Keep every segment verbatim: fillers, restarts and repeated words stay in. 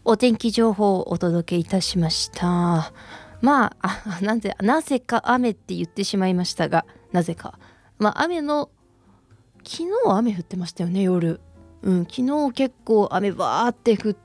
お天気情報をお届けいたしました。まあ、あなんでなぜか雨って言ってしまいましたが、なぜかまあ雨の昨日雨降ってましたよね、夜。うん、昨日結構雨バーって降って、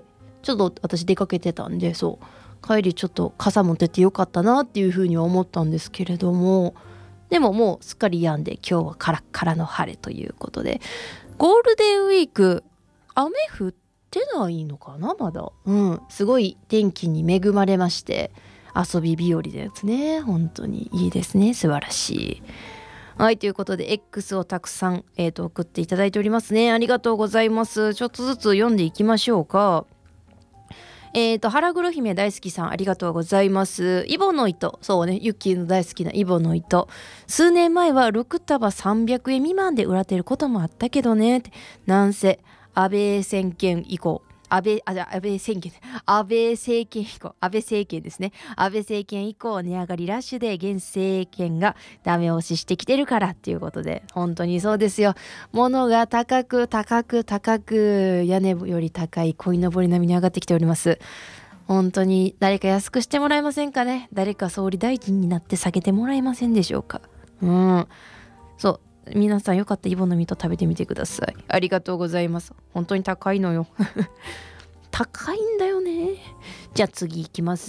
ちょっと私出かけてたんで、そう帰りちょっと傘持っててよかったなっていうふうには思ったんですけれども、でももうすっかり止んで、今日はカラッカラの晴れということで、ゴールデンウィーク雨降ってないのかな、まだ。うん、すごい天気に恵まれまして、遊び日和ですね。本当にいいですね、素晴らしい。はい、ということで X をたくさん、えー、と送っていただいておりますね。ありがとうございます。ちょっとずつ読んでいきましょうか。えーと腹黒姫大好きさん、ありがとうございます。イボの糸、そうね、ユッキーの大好きなイボの糸、数年前はろくたばさんびゃくえん未満で売られてることもあったけどね。なんせ安倍政権以降、安倍、あ、じゃ安倍政権、安倍政権以降、安倍政権ですね。安倍政権以降、値上がりラッシュで現政権がダメ押ししてきてるからっていうことで、本当にそうですよ。物が高く高く高く、屋根より高い鯉のぼり並みに上がってきております。本当に誰か安くしてもらえませんかね。誰か総理大臣になって下げてもらえませんでしょうか。うん。そう。皆さんよかったらイボの実と食べてみてください。ありがとうございます。本当に高いのよ。高いんだよね。じゃあ次行きます。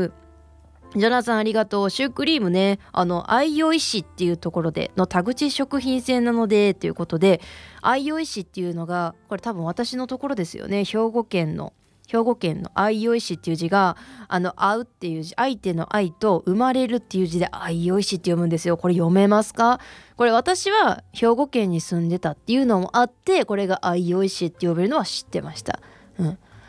ジョナさんありがとう。シュークリームね、あの相生市っていうところでの田口食品製なのでということで、相生市っていうのがこれ多分私のところですよね。兵庫県の兵庫県の相生市っていう字が、あの会うっていう字、相手の愛と生まれるっていう字で相生市って読むんですよ。これ読めますか？これ私は兵庫県に住んでたっていうのもあって、これが相生市って呼べるのは知ってました。うん。